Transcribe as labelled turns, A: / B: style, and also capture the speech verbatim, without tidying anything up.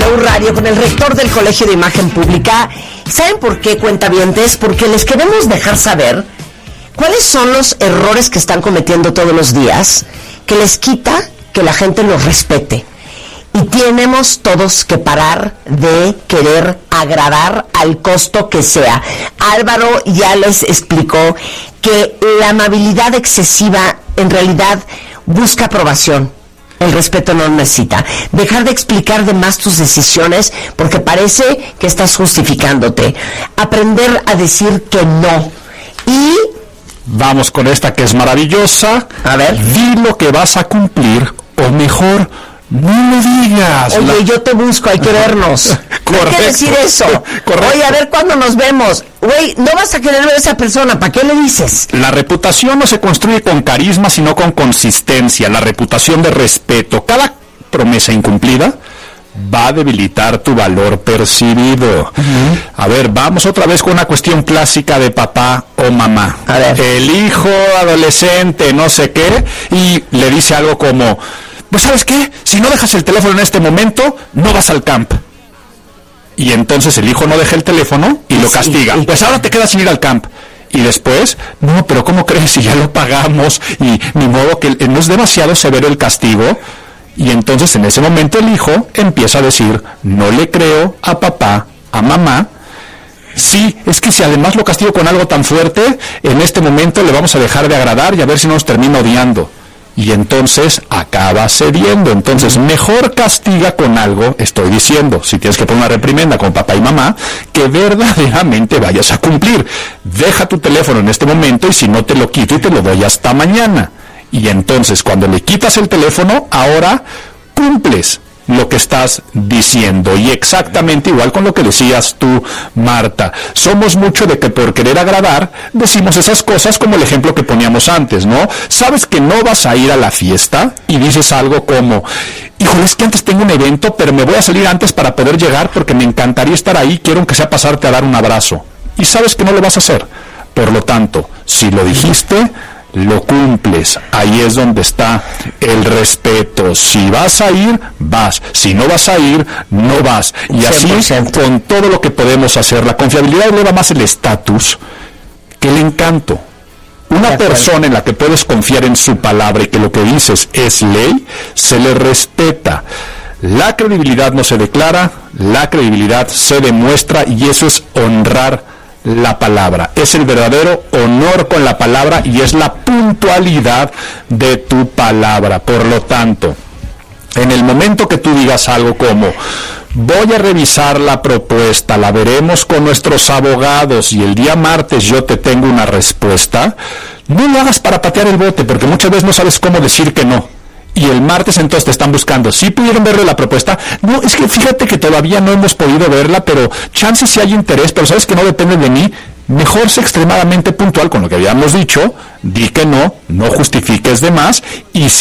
A: W Radio con el rector del Colegio de Imagen Pública. ¿Saben por qué, cuentavientes? Porque les queremos dejar saber cuáles son los errores que están cometiendo todos los días que les quita que la gente los respete. Y tenemos todos que parar de querer agradar al costo que sea. Álvaro ya les explicó que la amabilidad excesiva en realidad busca aprobación. El respeto no necesita. Dejar de explicar de más tus decisiones porque parece que estás justificándote. Aprender a decir que no. Y
B: vamos con esta que es maravillosa.
A: A ver.
B: Di lo que vas a cumplir, o mejor, no lo digas.
A: Oye,
B: la...
A: yo te busco, hay que vernos.
B: Correcto.
A: Hay que decir eso.
B: Correcto.
A: Oye, a ver cuándo nos vemos. Güey, no vas a querer ver a esa persona, ¿para qué le dices?
B: La reputación no se construye con carisma, sino con consistencia. La reputación de respeto. Cada promesa incumplida va a debilitar tu valor percibido. Uh-huh. A ver, vamos otra vez con una cuestión clásica de papá o mamá.
A: A ver.
B: El hijo adolescente, no sé qué, y le dice algo como: pues ¿sabes qué? Si no dejas el teléfono en este momento, no vas al camp. Y entonces el hijo no deja el teléfono y lo castiga. Sí, sí. Pues ahora te quedas sin ir al camp. Y después, no, pero ¿cómo crees si ya lo pagamos? Y ni modo que no es demasiado severo el castigo. Y entonces en ese momento el hijo empieza a decir: no le creo a papá, a mamá. Sí, es que si además lo castigo con algo tan fuerte, en este momento le vamos a dejar de agradar y a ver si no nos termina odiando. Y entonces acaba cediendo. Entonces mejor castiga con algo, estoy diciendo, si tienes que poner una reprimenda con papá y mamá, que verdaderamente vayas a cumplir. Deja tu teléfono en este momento y si no te lo quito y te lo doy hasta mañana. Y entonces cuando le quitas el teléfono, ahora cumples lo que estás diciendo. Y exactamente igual con lo que decías tú, Marta. Somos mucho de que por querer agradar decimos esas cosas, como el ejemplo que poníamos antes, ¿no? Sabes que no vas a ir a la fiesta y dices algo como: híjole, es que antes tengo un evento, pero me voy a salir antes para poder llegar porque me encantaría estar ahí, quiero aunque sea pasarte a dar un abrazo. Y sabes que no lo vas a hacer. Por lo tanto, si lo dijiste, lo cumples. Ahí es donde está el respeto. Si vas a ir, vas. Si no vas a ir, no vas. Y así
A: cien por ciento.
B: Con todo lo que podemos hacer. La confiabilidad eleva más el estatus que el encanto. Una persona en la que puedes confiar en su palabra y que lo que dices es ley, se le respeta. La credibilidad no se declara, la credibilidad se demuestra, y eso es honrar la palabra. Es el verdadero honor con la palabra y es la puntualidad de tu palabra. Por lo tanto, en el momento que tú digas algo como: voy a revisar la propuesta, la veremos con nuestros abogados y el día martes yo te tengo una respuesta, no lo hagas para patear el bote, porque muchas veces no sabes cómo decir que no. Y el martes entonces te están buscando. ¿Sí pudieron verle la propuesta? No, es que fíjate que todavía no hemos podido verla, pero chances si hay interés, pero sabes que no depende de mí. Mejor sé extremadamente puntual con lo que habíamos dicho, di que no, no justifiques de más, y